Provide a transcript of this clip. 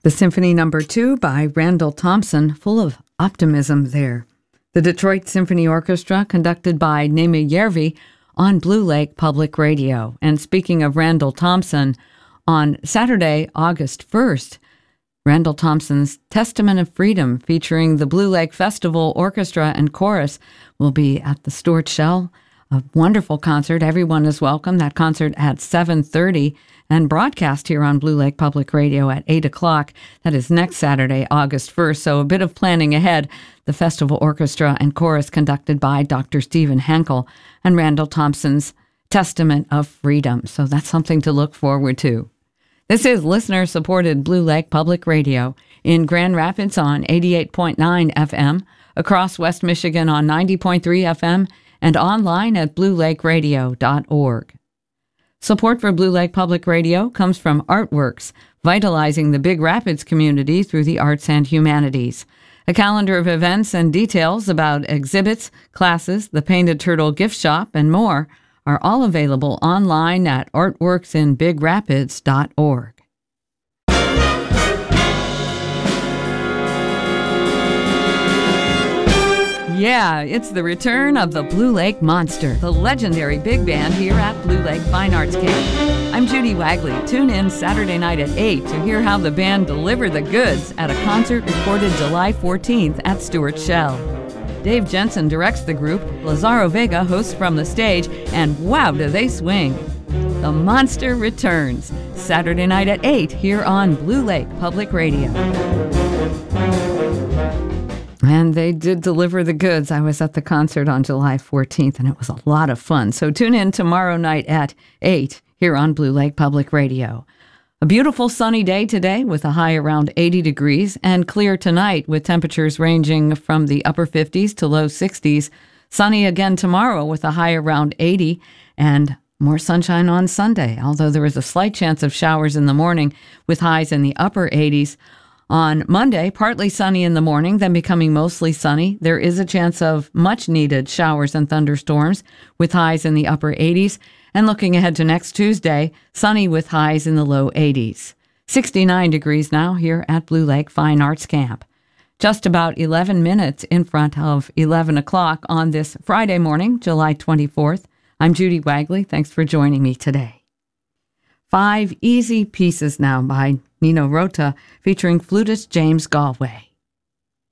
The Symphony No. 2 by Randall Thompson, full of optimism there. The Detroit Symphony Orchestra, conducted by Naima Järvi on Blue Lake Public Radio. And speaking of Randall Thompson, on Saturday, August 1st, Randall Thompson's Testament of Freedom, featuring the Blue Lake Festival Orchestra and Chorus, will be at the Stuart Shell. A wonderful concert. Everyone is welcome. That concert at 7:30 and broadcast here on Blue Lake Public Radio at 8 o'clock. That is next Saturday, August 1st. So a bit of planning ahead. The Festival Orchestra and Chorus, conducted by Dr. Stephen Hankel, and Randall Thompson's Testament of Freedom. So that's something to look forward to. This is listener-supported Blue Lake Public Radio in Grand Rapids on 88.9 FM, across West Michigan on 90.3 FM, and online at bluelakeradio.org. Support for Blue Lake Public Radio comes from Artworks, vitalizing the Big Rapids community through the arts and humanities. A calendar of events and details about exhibits, classes, the Painted Turtle gift shop, and more are all available online at artworksinbigrapids.org. Yeah, it's the return of the Blue Lake Monster, the legendary big band here at Blue Lake Fine Arts Camp. I'm Judy Wagley. Tune in Saturday night at 8 to hear how the band deliver the goods at a concert recorded July 14th at Stuart Shell. Dave Jensen directs the group, Lazaro Vega hosts from the stage, and wow, do they swing! The Monster returns Saturday night at 8 here on Blue Lake Public Radio. And they did deliver the goods. I was at the concert on July 14th, and it was a lot of fun. So tune in tomorrow night at 8 here on Blue Lake Public Radio. A beautiful sunny day today with a high around 80 degrees, and clear tonight with temperatures ranging from the upper 50s to low 60s. Sunny again tomorrow with a high around 80, and more sunshine on Sunday, although there is a slight chance of showers in the morning with highs in the upper 80s. On Monday, partly sunny in the morning, then becoming mostly sunny. There is a chance of much-needed showers and thunderstorms with highs in the upper 80s. And looking ahead to next Tuesday, sunny with highs in the low 80s. 69 degrees now here at Blue Lake Fine Arts Camp. Just about 11 minutes in front of 11 o'clock on this Friday morning, July 24th. I'm Judy Wagley. Thanks for joining me today. 5 Easy Pieces now by Nino Rota, featuring flutist James Galway.